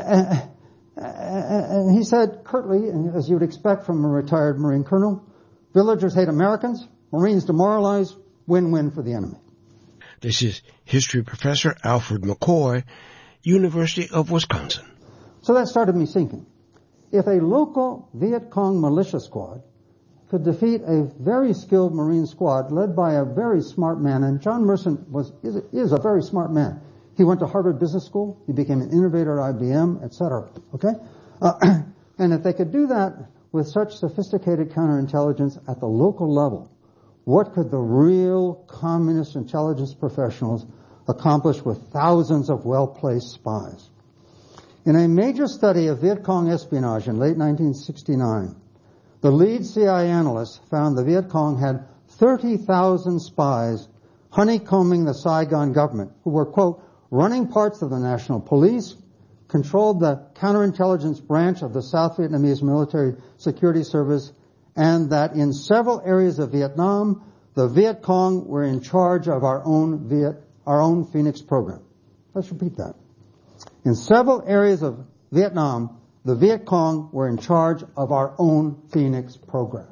And he said curtly, as you would expect from a retired Marine colonel, villagers hate Americans, Marines demoralize, win-win for the enemy. This is history professor Alfred McCoy, University of Wisconsin. So that started me thinking. If a local Viet Cong militia squad could defeat a very skilled Marine squad led by a very smart man, and John Merson was is, is a very smart man. He went to Harvard Business School. He became an innovator at I B M, et cetera. Okay? Uh, and if they could do that with such sophisticated counterintelligence at the local level, what could the real communist intelligence professionals accomplish with thousands of well-placed spies? In a major study of Viet Cong espionage in late nineteen sixty-nine, the lead C I A analyst found the Viet Cong had thirty thousand spies honeycombing the Saigon government who were, quote, running parts of the national police, controlled the counterintelligence branch of the South Vietnamese Military Security Service, and that in several areas of Vietnam, the Viet Cong were in charge of our own Viet, our own Phoenix program. Let's repeat that. In several areas of Vietnam, the Viet Cong were in charge of our own Phoenix program.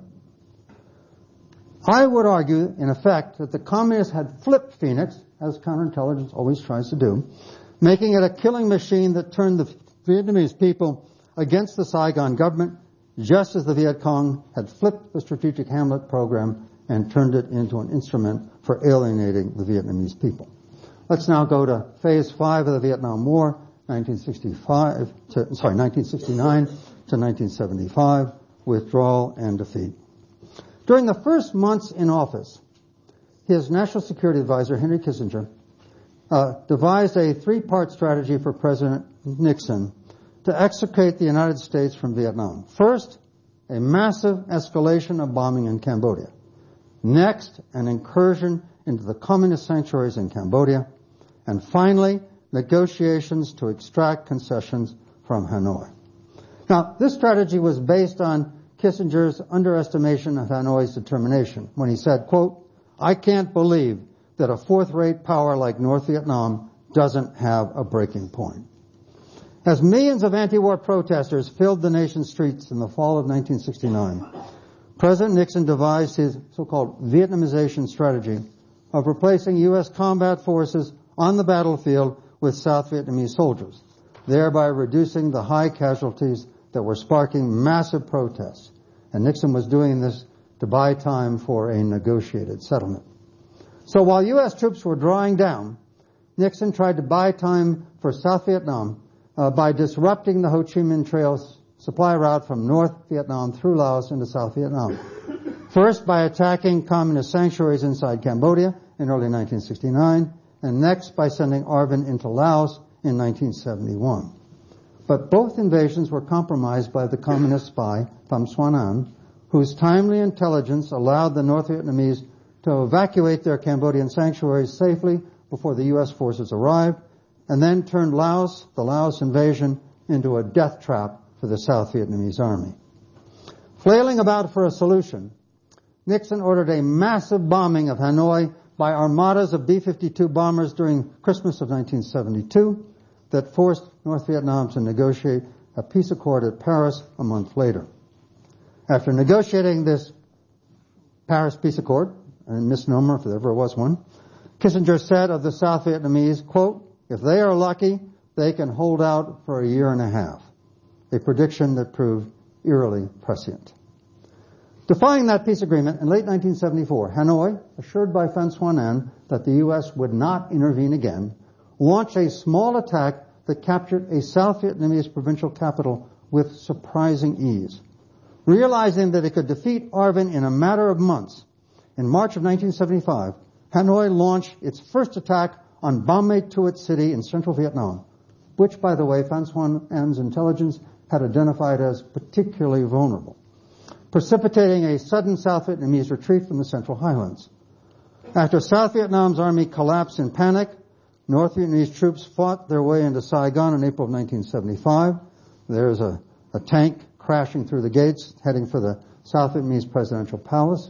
I would argue, in effect, that the communists had flipped Phoenix, as counterintelligence always tries to do, making it a killing machine that turned the Vietnamese people against the Saigon government, just as the Viet Cong had flipped the Strategic Hamlet program and turned it into an instrument for alienating the Vietnamese people. Let's now go to phase five of the Vietnam War, nineteen sixty-five to, sorry, nineteen sixty-nine to nineteen seventy-five, withdrawal and defeat. During the first months in office, his national security advisor, Henry Kissinger, uh, devised a three-part strategy for President Nixon to extricate the United States from Vietnam. First, a massive escalation of bombing in Cambodia. Next, an incursion into the communist sanctuaries in Cambodia. And finally, negotiations to extract concessions from Hanoi. Now, this strategy was based on Kissinger's underestimation of Hanoi's determination when he said, quote, I can't believe that a fourth-rate power like North Vietnam doesn't have a breaking point. As millions of anti-war protesters filled the nation's streets in the fall of nineteen sixty-nine, President Nixon devised his so-called Vietnamization strategy of replacing U S combat forces on the battlefield with South Vietnamese soldiers, thereby reducing the high casualties that were sparking massive protests. And Nixon was doing this to buy time for a negotiated settlement. So while U S troops were drawing down, Nixon tried to buy time for South Vietnam uh, by disrupting the Ho Chi Minh Trail's supply route from North Vietnam through Laos into South Vietnam. First by attacking communist sanctuaries inside Cambodia in early nineteen sixty-nine, and next by sending ARVN into Laos in nineteen seventy-one. But both invasions were compromised by the communist spy, Pham Xuan An, whose timely intelligence allowed the North Vietnamese to evacuate their Cambodian sanctuaries safely before the U S forces arrived, and then turned Laos, the Laos invasion, into a death trap for the South Vietnamese army. Flailing about for a solution, Nixon ordered a massive bombing of Hanoi by armadas of B fifty-two bombers during Christmas of nineteen seventy-two that forced North Vietnam to negotiate a peace accord at Paris a month later. After negotiating this Paris peace accord, a misnomer if there ever was one, Kissinger said of the South Vietnamese, quote, if they are lucky, they can hold out for a year and a half, a prediction that proved eerily prescient. Defying that peace agreement, in late nineteen seventy-four, Hanoi, assured by Pham Xuan An that the U S would not intervene again, launched a small attack that captured a South Vietnamese provincial capital with surprising ease. Realizing that it could defeat ARVN in a matter of months, in March of nineteen seventy-five, Hanoi launched its first attack on Bam Mae Thuot City in central Vietnam, which, by the way, Pham Xuan An's intelligence had identified as particularly vulnerable, precipitating a sudden South Vietnamese retreat from the Central Highlands. After South Vietnam's army collapsed in panic, North Vietnamese troops fought their way into Saigon in April of nineteen seventy-five. There's a, a tank crashing through the gates, heading for the South Vietnamese presidential palace.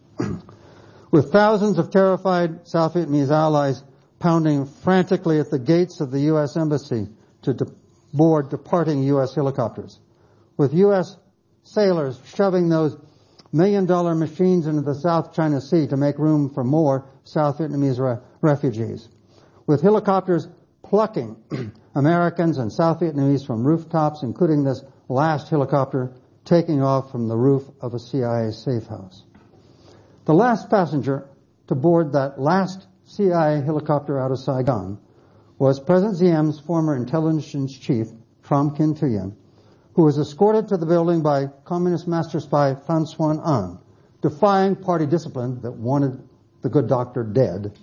With thousands of terrified South Vietnamese allies pounding frantically at the gates of the U S embassy to de- board departing U S helicopters. With U S sailors shoving those million-dollar machines into the South China Sea to make room for more South Vietnamese re- refugees. With helicopters plucking Americans and South Vietnamese from rooftops, including this last helicopter taking off from the roof of a C I A safe house. The last passenger to board that last C I A helicopter out of Saigon was President Diem's former intelligence chief, Trom Khin Thuyen, who was escorted to the building by Communist master spy Phan Xuan An, defying party discipline that wanted the good doctor dead,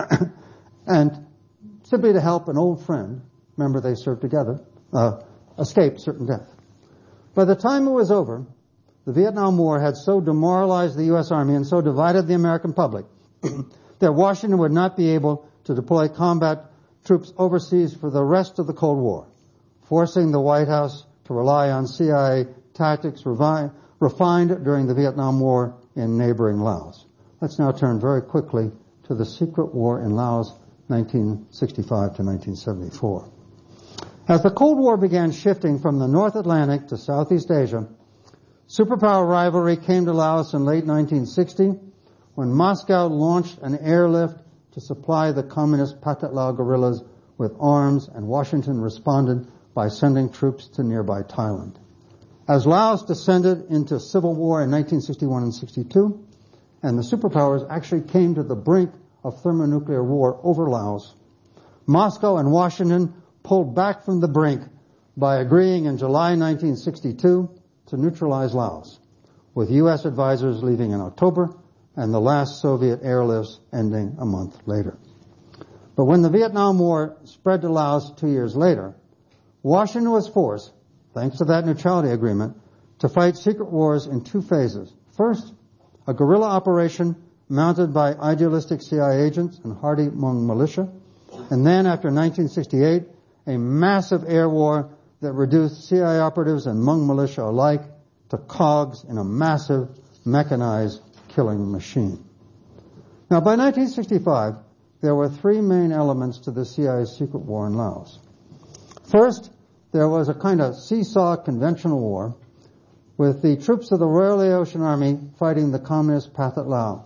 and simply to help an old friend, remember they served together, uh, escape certain death. By the time it was over, the Vietnam War had so demoralized the U S Army and so divided the American public that Washington would not be able to deploy combat troops overseas for the rest of the Cold War, forcing the White House to rely on C I A tactics revi- refined during the Vietnam War in neighboring Laos. Let's now turn very quickly to the secret war in Laos, nineteen sixty-five to nineteen seventy-four. As the Cold War began shifting from the North Atlantic to Southeast Asia, superpower rivalry came to Laos in late nineteen sixty when Moscow launched an airlift to supply the communist Pathet Lao guerrillas with arms, and Washington responded by sending troops to nearby Thailand. As Laos descended into civil war in nineteen sixty-one and sixty-two, and the superpowers actually came to the brink of thermonuclear war over Laos, Moscow and Washington pulled back from the brink by agreeing in July nineteen sixty-two to neutralize Laos, with U S advisors leaving in October and the last Soviet airlifts ending a month later. But when the Vietnam War spread to Laos two years later, Washington was forced, thanks to that neutrality agreement, to fight secret wars in two phases. First, a guerrilla operation mounted by idealistic C I A agents and hardy Hmong militia, and then after nineteen sixty-eight, a massive air war that reduced C I A operatives and Hmong militia alike to cogs in a massive mechanized killing machine. Now, by nineteen sixty-five, there were three main elements to the C I A secret war in Laos. First, there was a kind of seesaw conventional war with the troops of the Royal Laotian Army fighting the communist Pathet Lao.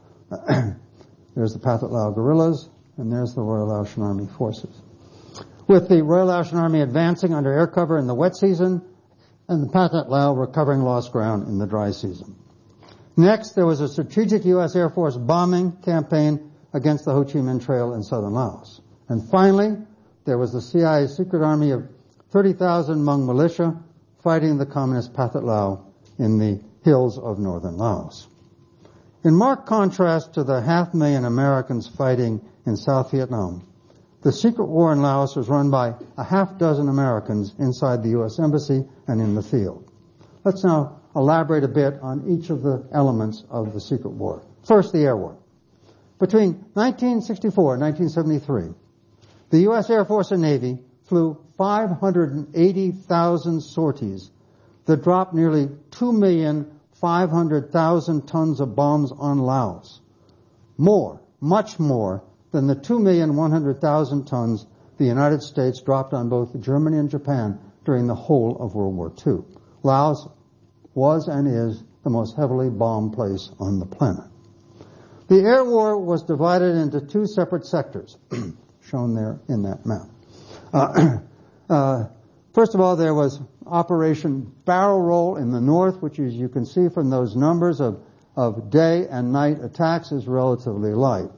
There's the Pathet Lao guerrillas, and there's the Royal Laotian Army forces. With the Royal Laotian Army advancing under air cover in the wet season, and the Pathet Lao recovering lost ground in the dry season. Next, there was a strategic U S Air Force bombing campaign against the Ho Chi Minh Trail in southern Laos. And finally, there was the C I A secret army of thirty thousand Hmong militia fighting the communist Pathet Lao in the hills of northern Laos. In marked contrast to the half million Americans fighting in South Vietnam, the secret war in Laos was run by a half dozen Americans inside the U S Embassy and in the field. Let's now elaborate a bit on each of the elements of the secret war. First, the air war. Between nineteen sixty-four and nineteen seventy-three, the U S Air Force and Navy flew five hundred eighty thousand sorties that dropped nearly two million five hundred thousand tons of bombs on Laos. More, much more, than the two million one hundred thousand tons the United States dropped on both Germany and Japan during the whole of World War Two. Laos was and is the most heavily bombed place on the planet. The air war was divided into two separate sectors, shown there in that map. Uh, uh, first of all, there was Operation Barrel Roll in the north, which, as you can see from those numbers of, of day and night attacks, is relatively light.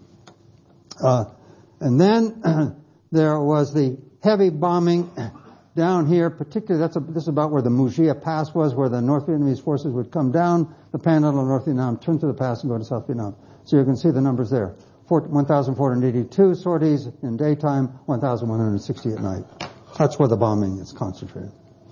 Uh, and then there was the heavy bombing down here, particularly that's a, this is about where the Mujia Pass was, where the North Vietnamese forces would come down the Panhandle of North Vietnam, turn to the pass, and go to South Vietnam. So you can see the numbers there. one thousand four hundred eighty-two sorties in daytime, one thousand one hundred sixty at night. That's where the bombing is concentrated.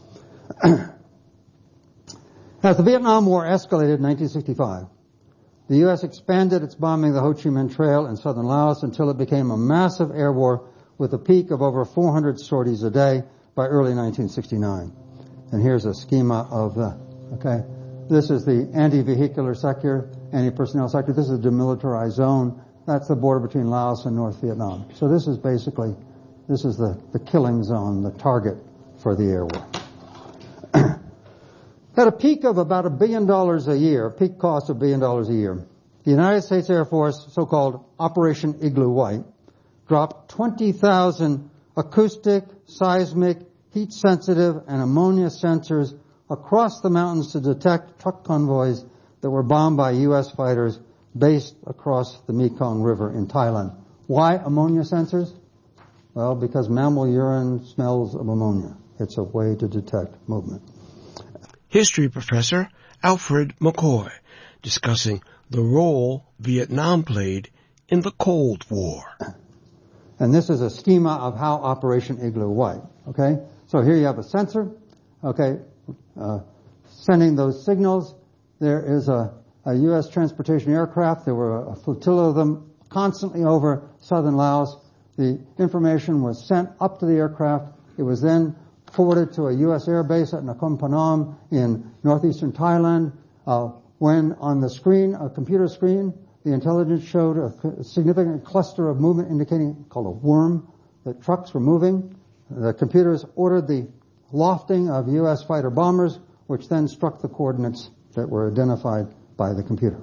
As the Vietnam War escalated in nineteen sixty-five, the U S expanded its bombing of the Ho Chi Minh Trail in southern Laos until it became a massive air war with a peak of over four hundred sorties a day by early nineteen sixty-nine. And here's a schema of the, okay, this is the anti-vehicular sector, anti-personnel sector. This is the demilitarized zone. That's the border between Laos and North Vietnam. So this is basically, this is the, the killing zone, the target for the air war. At a peak of about a billion dollars a year, peak cost of a billion dollars a year, the United States Air Force, so-called Operation Igloo White, dropped twenty thousand acoustic, seismic, heat-sensitive, and ammonia sensors across the mountains to detect truck convoys that were bombed by U S fighters based across the Mekong River in Thailand. Why ammonia sensors? Well, because mammal urine smells of ammonia. It's a way to detect movement. History professor Alfred McCoy discussing the role Vietnam played in the Cold War. And this is a schema of how Operation Igloo White, okay? So here you have a sensor, okay, uh, sending those signals. There is a, a U S transportation aircraft. There were a flotilla of them constantly over southern Laos. The information was sent up to the aircraft. It was then forwarded to a U S air base at Nakhon Phanom in northeastern Thailand. Uh, when on the screen, a computer screen, the intelligence showed a significant cluster of movement indicating, called a worm, that trucks were moving. The computers ordered the lofting of U S fighter bombers, which then struck the coordinates that were identified by the computer.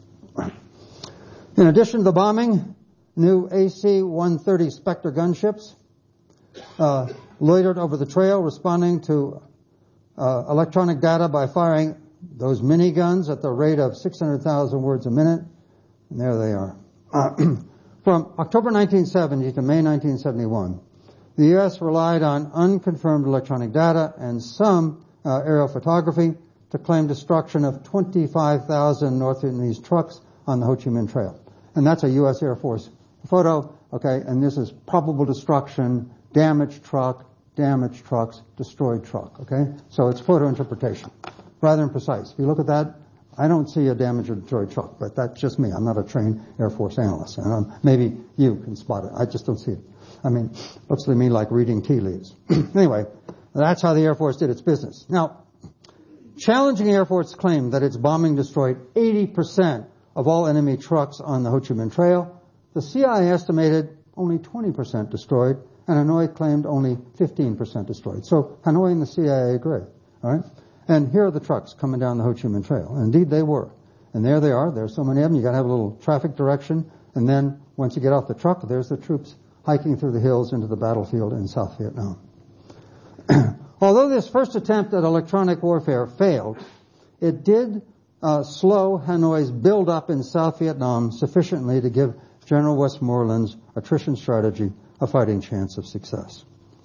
In addition to the bombing, new A C one thirty Spectre gunships uh, loitered over the trail, responding to uh, electronic data by firing those miniguns at the rate of six hundred thousand words a minute. And there they are. Uh, from October nineteen seventy to May nineteen seventy-one, the U S relied on unconfirmed electronic data and some uh, aerial photography to claim destruction of twenty-five thousand North Vietnamese trucks on the Ho Chi Minh Trail. And that's a U S Air Force photo, okay, and this is probable destruction, damaged truck, damaged trucks, destroyed truck, okay? So it's photo interpretation, rather imprecise. If you look at that, I don't see a damaged or destroyed truck, but that's just me. I'm not a trained Air Force analyst. And um, maybe you can spot it. I just don't see it. I mean, looks to me like reading tea leaves. Anyway, that's how the Air Force did its business. Now, challenging Air Force claim that its bombing destroyed eighty percent of all enemy trucks on the Ho Chi Minh Trail, the C I A estimated only twenty percent destroyed, and Hanoi claimed only fifteen percent destroyed. So Hanoi and the C I A agree, all right? And here are the trucks coming down the Ho Chi Minh Trail. And indeed, they were. And there they are. There's so many of them. You got to have a little traffic direction. And then once you get off the truck, there's the troops hiking through the hills into the battlefield in South Vietnam. Although this first attempt at electronic warfare failed, it did uh, slow Hanoi's build-up in South Vietnam sufficiently to give General Westmoreland's attrition strategy a fighting chance of success.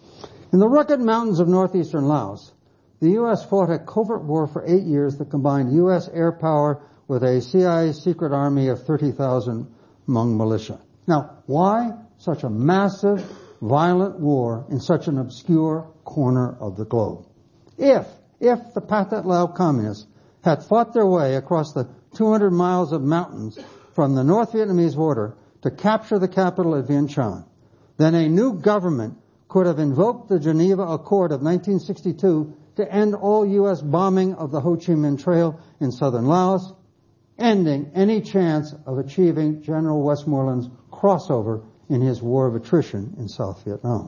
In the rugged mountains of northeastern Laos, the U S fought a covert war for eight years that combined U S air power with a C I A secret army of thirty thousand Hmong militia. Now, why such a massive, violent war in such an obscure corner of the globe? If, if the Pathet Lao communists had fought their way across the two hundred miles of mountains from the North Vietnamese border to capture the capital at Vientiane, then a new government could have invoked the Geneva Accord of nineteen sixty-two to end all U S bombing of the Ho Chi Minh Trail in southern Laos, ending any chance of achieving General Westmoreland's crossover in his war of attrition in South Vietnam.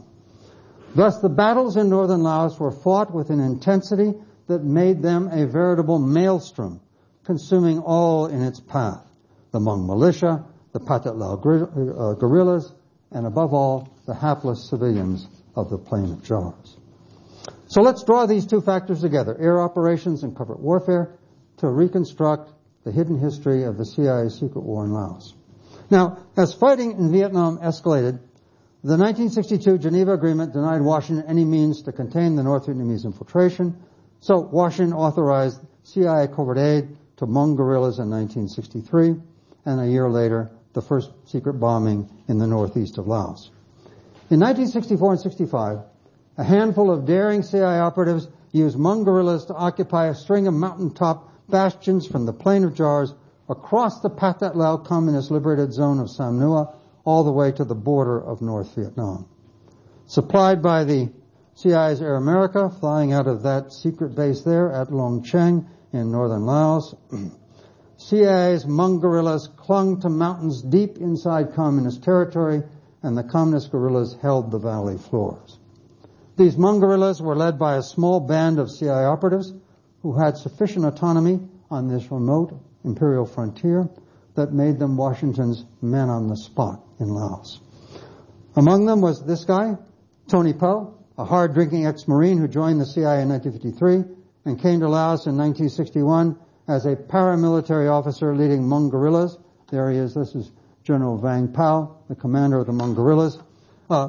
Thus, the battles in northern Laos were fought with an intensity that made them a veritable maelstrom, consuming all in its path: the Hmong militia, the Pathet Lao guerrillas, and above all, the hapless civilians of the Plain of Jars. So let's draw these two factors together, air operations and covert warfare, to reconstruct the hidden history of the C I A secret war in Laos. Now, as fighting in Vietnam escalated, the nineteen sixty-two Geneva Agreement denied Washington any means to contain the North Vietnamese infiltration, so Washington authorized C I A covert aid to Hmong guerrillas in nineteen sixty-three, and a year later, the first secret bombing in the northeast of Laos. In nineteen sixty-four and sixty-five, a handful of daring C I A operatives used Hmong guerrillas to occupy a string of mountaintop bastions from the Plain of Jars across the Pathet Lao Communist Liberated Zone of Sam Nua all the way to the border of North Vietnam. Supplied by the C I A's Air America, flying out of that secret base there at Long Cheng in northern Laos, C I A's Hmong guerrillas clung to mountains deep inside communist territory, and the communist guerrillas held the valley floors. These Hmong guerrillas were led by a small band of C I A operatives who had sufficient autonomy on this remote imperial frontier that made them Washington's men on the spot in Laos. Among them was this guy, Tony Poe, a hard-drinking ex-Marine who joined the C I A in nineteen fifty-three and came to Laos in nineteen sixty-one as a paramilitary officer leading Hmong guerrillas. There he is. This is General Vang Pao, the commander of the Hmong guerrillas.